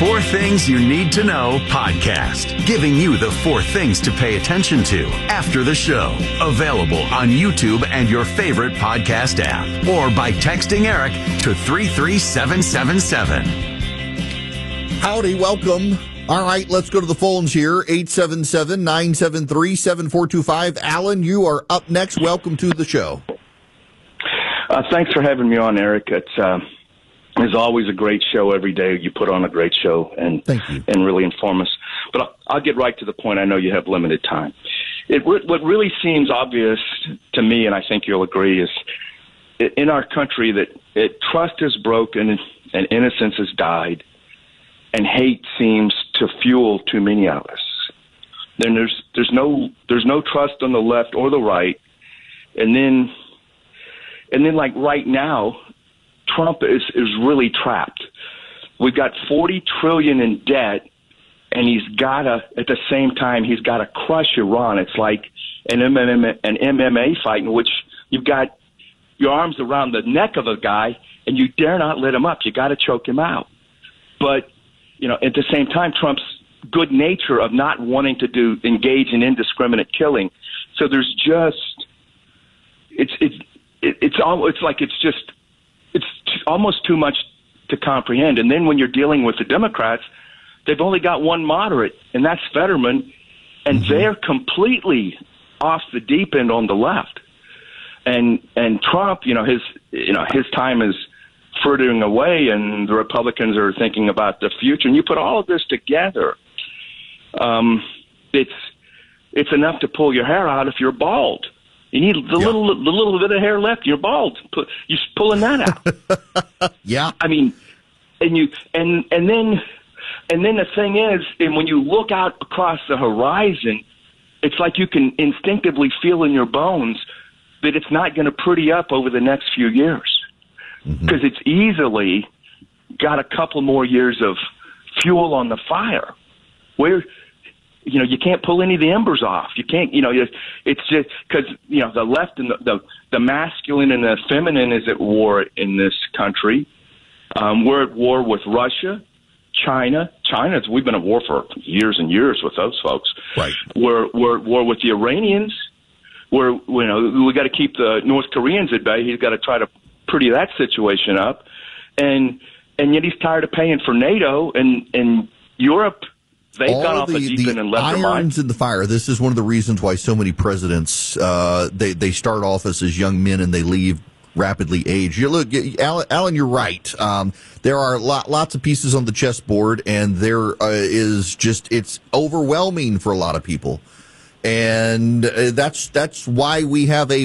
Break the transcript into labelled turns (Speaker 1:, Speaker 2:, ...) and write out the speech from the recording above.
Speaker 1: Four Things You Need to Know podcast, giving you the four things to pay attention to after the show. Available on YouTube and your favorite podcast app, or by texting Eric to 33777.
Speaker 2: Howdy, welcome. All right, let's go to the phones here. 877-973-7425. Alan, you are up next. Welcome to the show.
Speaker 3: Thanks for having me on, Eric. It's always a great show every day. You put on a great show and really inform us. But I'll get right to the point. I know you have limited time. What really seems obvious to me, and I think you'll agree, is in our country that trust is broken and innocence has died, and hate seems to fuel too many of us. Then there's no trust on the left or the right, and then like right now, Trump is really trapped. We've got $40 trillion in debt, and at the same time, he's got to crush Iran. It's like an MMA fight in which you've got your arms around the neck of a guy, and you dare not let him up. You got to choke him out. But at the same time, Trump's good nature of not wanting to engage in indiscriminate killing. So there's just it's almost too much to comprehend. And then when you're dealing with the Democrats, they've only got one moderate, and that's Fetterman, and they're completely off the deep end on the left. And Trump, his time is frittering away, and the Republicans are thinking about the future. And you put all of this together, it's enough to pull your hair out if you're bald. You need the little bit of hair left. You're bald. You're pulling that out.
Speaker 2: Yeah.
Speaker 3: I mean, and then the thing is, and when you look out across the horizon, it's like you can instinctively feel in your bones that it's not going to pretty up over the next few years, because it's easily got a couple more years of fuel on the fire where you can't pull any of the embers off. You can't, it's just because, the left and the masculine and the feminine is at war in this country. We're at war with Russia, China. We've been at war for years and years with those folks.
Speaker 2: Right.
Speaker 3: We're at war with the Iranians. We got to keep the North Koreans at bay. He's got to try to pretty that situation up. And yet he's tired of paying for NATO and Europe. They've gone off the deep end and left their
Speaker 2: irons in the fire. This is one of the reasons why so many presidents they start office as young men and they leave rapidly age. Alan, you're right. There are lots of pieces on the chessboard, and there it's overwhelming for a lot of people, and that's why we have a